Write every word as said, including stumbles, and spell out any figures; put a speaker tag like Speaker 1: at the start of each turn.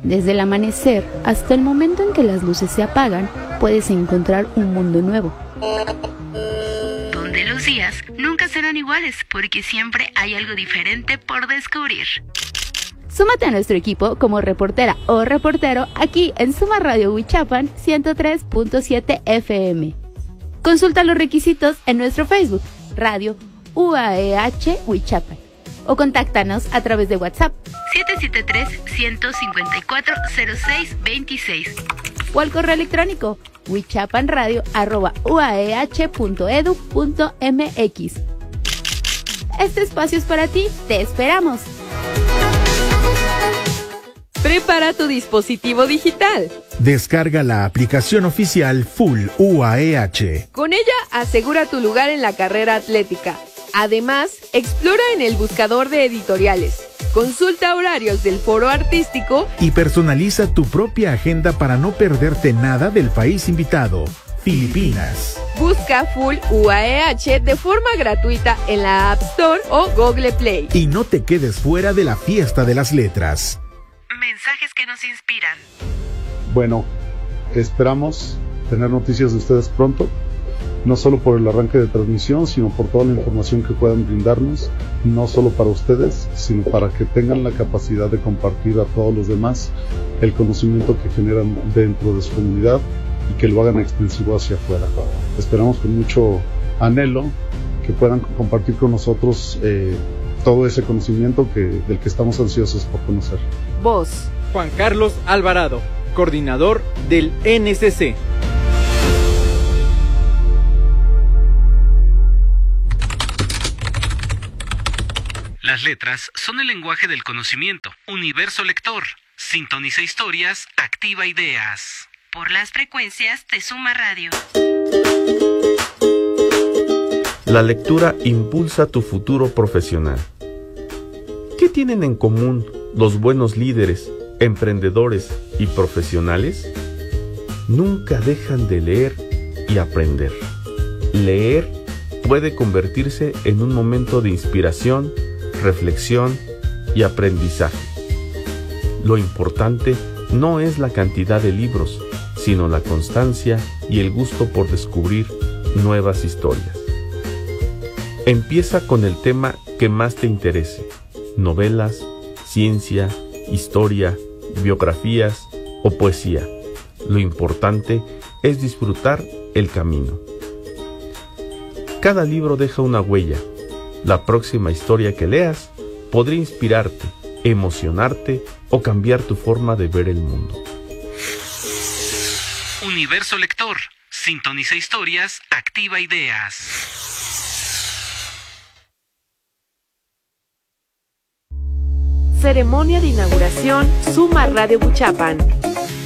Speaker 1: Desde el amanecer hasta el momento en que las luces se apagan, puedes encontrar un mundo nuevo.
Speaker 2: Donde los días nunca serán iguales, porque siempre hay algo diferente por descubrir.
Speaker 1: Súmate a nuestro equipo como reportera o reportero aquí en Suma Radio Huichapan ciento tres punto siete F M. Consulta los requisitos en nuestro Facebook, Radio U A E H Huichapan, o contáctanos a través de WhatsApp
Speaker 2: siete siete tres, uno cinco cuatro, cero seis dos seis
Speaker 1: o al correo electrónico huichapanradio arroba uaeh punto edu punto mx. Este espacio es para ti, te esperamos.
Speaker 3: Prepara tu dispositivo digital.
Speaker 4: Descarga la aplicación oficial Full U A E H.
Speaker 3: Con ella asegura tu lugar en la carrera atlética. Además, explora en el buscador de editoriales. Consulta horarios del foro artístico
Speaker 4: y personaliza tu propia agenda para no perderte nada del país invitado, Filipinas.
Speaker 3: Busca Full U A E H de forma gratuita en la App Store o Google Play.
Speaker 4: Y no te quedes fuera de la fiesta de las letras.
Speaker 2: Mensajes que nos inspiran.
Speaker 5: Bueno, esperamos tener noticias de ustedes pronto. No solo por el arranque de transmisión, sino por toda la información que puedan brindarnos, no solo para ustedes, sino para que tengan la capacidad de compartir a todos los demás el conocimiento que generan dentro de su comunidad y que lo hagan extensivo hacia afuera. Esperamos con mucho anhelo que puedan compartir con nosotros eh, todo ese conocimiento que, del que estamos ansiosos por conocer.
Speaker 3: Voz:
Speaker 6: Juan Carlos Alvarado, coordinador del N C C.
Speaker 7: Las letras son el lenguaje del conocimiento. Universo lector. Sintoniza historias, activa ideas.
Speaker 2: Por las frecuencias de Suma Radio.
Speaker 8: La lectura impulsa tu futuro profesional. ¿Qué tienen en común los buenos líderes, emprendedores y profesionales? Nunca dejan de leer y aprender. Leer puede convertirse en un momento de inspiración, reflexión y aprendizaje. Lo importante no es la cantidad de libros, sino la constancia y el gusto por descubrir nuevas historias. Empieza con el tema que más te interese: novelas, ciencia, historia, biografías o poesía. Lo importante es disfrutar el camino. Cada libro deja una huella. La próxima historia que leas podría inspirarte, emocionarte o cambiar tu forma de ver el mundo.
Speaker 7: Universo lector. Sintoniza historias, activa ideas.
Speaker 3: Ceremonia de inauguración Suma Radio Huichapan.